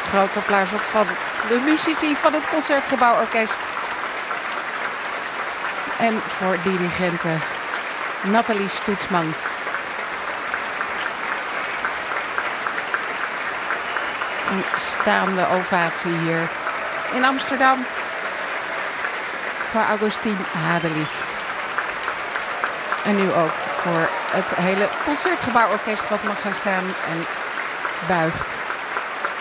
Groot applaus ook van de muzici van het Concertgebouworkest. En voor dirigente Nathalie Stoetsman. Een staande ovatie hier in Amsterdam voor Augustine Hadelich. En nu ook voor het hele Concertgebouworkest wat mag gaan staan en buigt.